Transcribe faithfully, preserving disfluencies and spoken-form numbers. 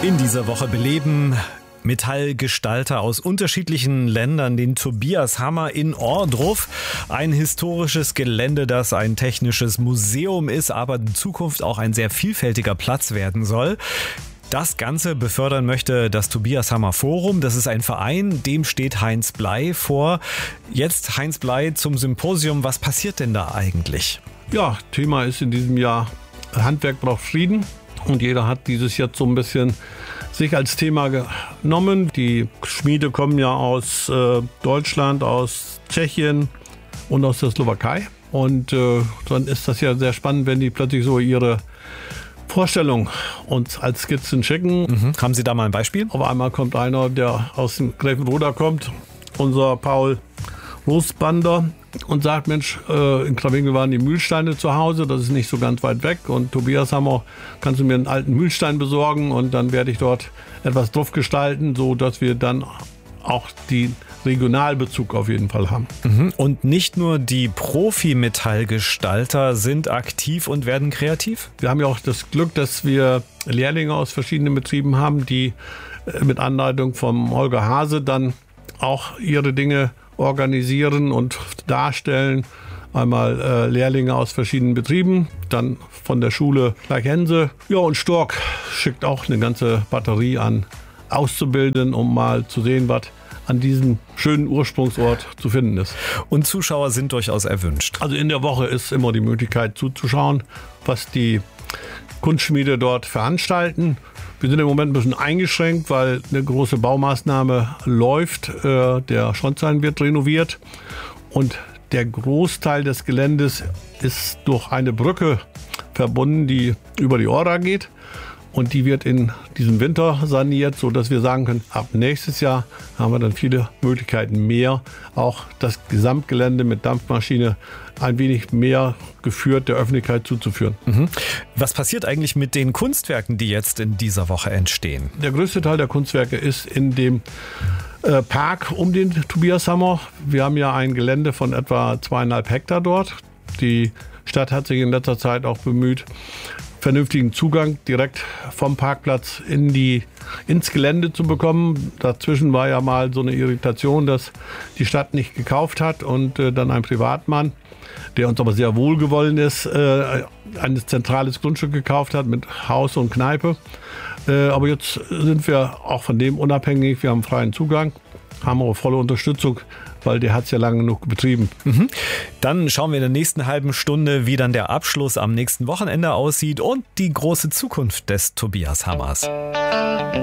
In dieser Woche beleben Metallgestalter aus unterschiedlichen Ländern den Tobias Hammer in Ohrdruf. Ein historisches Gelände, das ein technisches Museum ist, aber in Zukunft auch ein sehr vielfältiger Platz werden soll. Das Ganze befördern möchte das Tobias Hammer Forum. Das ist ein Verein, dem steht Heinz Bley vor. Jetzt Heinz Bley zum Symposium. Was passiert denn da eigentlich? Ja, Thema ist in diesem Jahr Handwerk braucht Frieden. Und jeder hat dieses Jahr so ein bisschen sich als Thema genommen. Die Schmiede kommen ja aus äh, Deutschland, aus Tschechien und aus der Slowakei. Und äh, dann ist das ja sehr spannend, wenn die plötzlich so ihre Vorstellung uns als Skizzen schicken. Mhm. Haben Sie da mal ein Beispiel? Auf einmal kommt einer, der aus dem Grevenroda kommt, unser Paul Rosbander, und sagt, Mensch, äh, in Krawinkel waren die Mühlsteine zu Hause, das ist nicht so ganz weit weg, und Tobias Hammer, kannst du mir einen alten Mühlstein besorgen, und dann werde ich dort etwas drauf gestalten, so dass wir dann auch den Regionalbezug auf jeden Fall haben. Mhm. Und nicht nur die Profi-Metallgestalter sind aktiv und werden kreativ? Wir haben ja auch das Glück, dass wir Lehrlinge aus verschiedenen Betrieben haben, die mit Anleitung vom Holger Hase dann auch ihre Dinge organisieren und darstellen. Einmal äh, Lehrlinge aus verschiedenen Betrieben, dann von der Schule Gleichhense. Ja, und Stork schickt auch eine ganze Batterie an Auszubildenden, um mal zu sehen, was an diesem schönen Ursprungsort zu finden ist. Und Zuschauer sind durchaus erwünscht. Also in der Woche ist immer die Möglichkeit zuzuschauen, was die Kunstschmiede dort veranstalten. Wir sind im Moment ein bisschen eingeschränkt, weil eine große Baumaßnahme läuft. Der Schornstein wird renoviert und der Großteil des Geländes ist durch eine Brücke verbunden, die über die Orra geht. Und die wird in diesem Winter saniert, sodass wir sagen können, ab nächstes Jahr haben wir dann viele Möglichkeiten mehr, auch das Gesamtgelände mit Dampfmaschine ein wenig mehr geführt der Öffentlichkeit zuzuführen. Mhm. Was passiert eigentlich mit den Kunstwerken, die jetzt in dieser Woche entstehen? Der größte Teil der Kunstwerke ist in dem äh, Park um den Tobias Hammer. Wir haben ja ein Gelände von etwa zweieinhalb Hektar dort. Die Stadt hat sich in letzter Zeit auch bemüht, vernünftigen Zugang direkt vom Parkplatz in die, ins Gelände zu bekommen. Dazwischen war ja mal so eine Irritation, dass die Stadt nicht gekauft hat und äh, dann ein Privatmann, der uns aber sehr wohlgewollen ist, äh, ein zentrales Grundstück gekauft hat mit Haus und Kneipe. Äh, aber jetzt sind wir auch von dem unabhängig. Wir haben freien Zugang, haben auch volle Unterstützung, weil der hat es ja lange genug betrieben. Mhm. Dann schauen wir in der nächsten halben Stunde, wie dann der Abschluss am nächsten Wochenende aussieht und die große Zukunft des Tobias Hammers.